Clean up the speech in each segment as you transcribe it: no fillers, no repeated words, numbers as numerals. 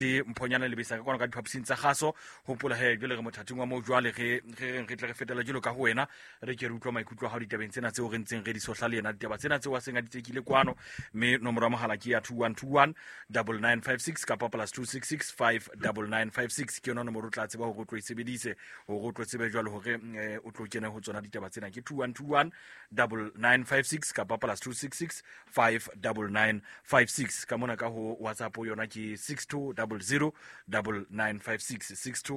mphonyana le besa ka kwana ka diphaposing tsa gaso hopola he jwale re mothating wa mo jwale re tle re fetela jelo ka ho wena re ke re utlwa maikutlo ha ditabeng tsena tseo re ntseng re di sohlale yena ditaba tsena tseo a senga ditsekile kwano mme nomoro ya mohala ke ya 2121 9956 kapa +266 59956 ke yona nomoro tla tseba ho go tlo isebedise ho go tlo tsebe jwale hore o tlo kena ho tsona ditaba tsena ke 2121 9956 kapa +266 59956 ka mona ka ho WhatsApp yona ke 62009956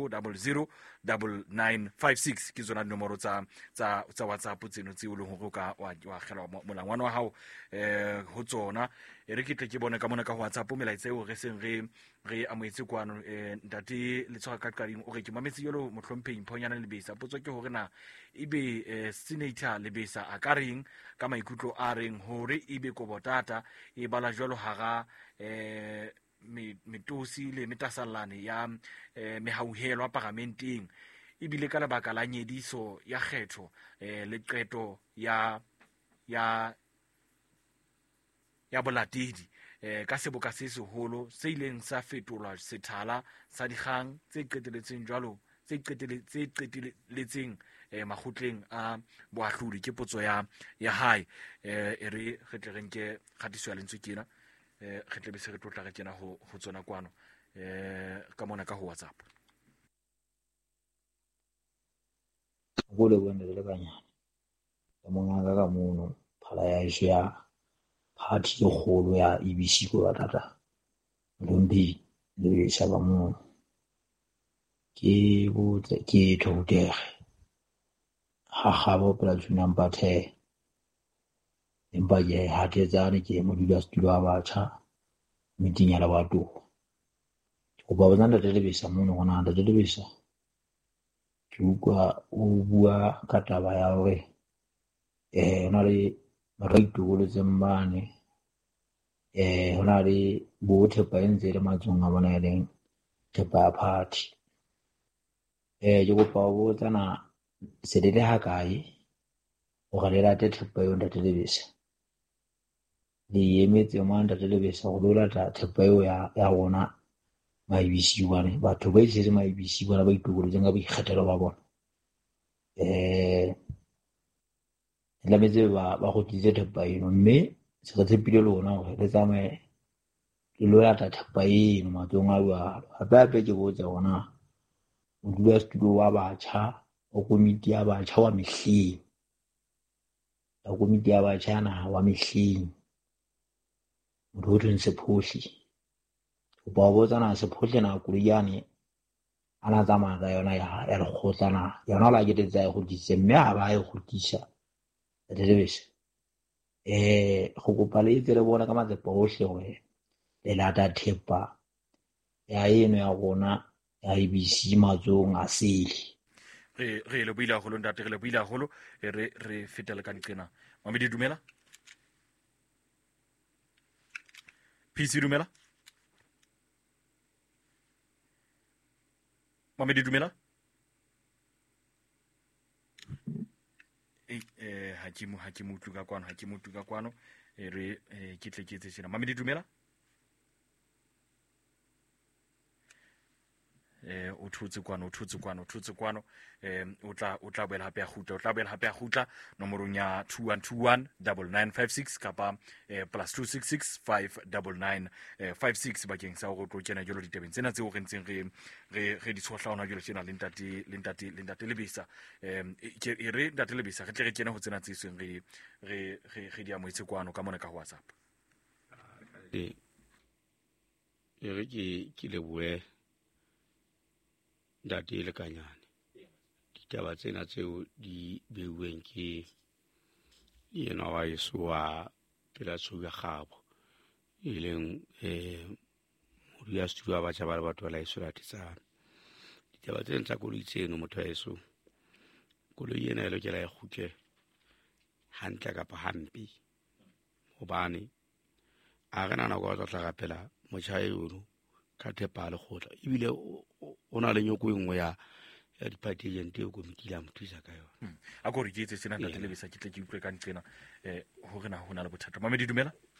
62009956 ke tsona dinomoro tsa WhatsApp tseno tseo le hore ka wa khela molangwana wa hao ho tsona re ke tle ke bone ka mona ka WhatsApp melaetsa eo re seng re amoetse kwano ntate le tsoga ka qading o re ke mametse yolo mohlompheng phonyana le besa potso ke hore na ebe senator le besa a ka reng ka maikutlo a reng hore ebe kobotata e bala jwalo haga metosi le metasallane ya mehauhelo a parlamenteng ebile ka lebaka la nyediso ya kgetho le qeto ya bolatedi ka seboka se seholo se ileng sa fetolwa sethala sa dikgang tse qeteletseng jwalo tse qeteletseng makgotleng a boahlodi ke potso ya hae re tle re nke kgatiso ya lentswe kena re tle be se re tlotla re kena ho tsona kwano ka mona ka ho WhatsApp gole wena le kanyana ka mongaka ka mono phala ya iso ya party e kgolo ya EBC ko batata Lombi le shaba mo ke botse ke thotere ha gabo pela tsunang bathe empa ye ha tetsane ke mo dula studio wa batjha meeting ya la batho go ba bona le lebesa mo no gona le lebesa ke utlwa o bua ka taba ya hore hona le raito le tsembane hona le bothe pa entse le matsong a bona eleng tepa party ke go pa bo tsana se le ha kae o ga le rate tepa yo nda telebisa le emetse mo nda telebisa go lola ta tepa yo ya bona maibisi bana batho ba ise maibisi bana ba itugolo tsenga ba ikgetelo ba bona la metse ba go titse tepa eno mme se re tshepile lona gore le tsamaye le lola ta tepa eno matsong a bua hape ke botsa bona o dula studio wa batjha o komiti ya batjha wa mehleng ya komiti ya batjha na wa mehleng o dotse sephohli o ba botsa na sephohli na kuliyane ana tsamaya ka yona ya re khotlana yona la ke tsetsa go ditse mme a ba e go tisa lebese go kopa le itse le bona ka matsepa ohle gore le lata thepa ya eno ya gona ya IBC matsong a sele re le buila holo ntate re le buila holo re fetela ka diqena mamedi dumela PC dumela mamedi dumela ha ke mutlu ka kwano re ke tle ke tsena mamedi dumela o thutse kwano o tla boela hape ya gutla nomorong ya 2121 9956 kapa +266 59956 bakeng sa go tlo kena jolo ditebeng tsena tseo re ntseng re di tshohlaona jolo tsena le ntate lebisa ke re ntate lebisa re tle re kena ho tsena tsisweng re di amoetse kwano ka mona ka WhatsApp re ke leboe ntate le kanyane ditaba tsena tseo di beuweng ke yena wa Yesu wa pela tsuga gabo ileng mo ya studio ba tsa ba batho la Yesu la tsana ditaba tsena tsa koloi tseno motho wa Yesu koloi yena ile ke la ikhutle hantle ka pa hampi hobane a rena na go tla gapela mochaeolo ka tepa le khotla ibile ona le nyoko engwe ya dipati agent e komiti la mothusa ka yona a go re ke tsena ntate lebisa ke tle ke utlwe ka ntsena hore na hona le bothata mamedi dumela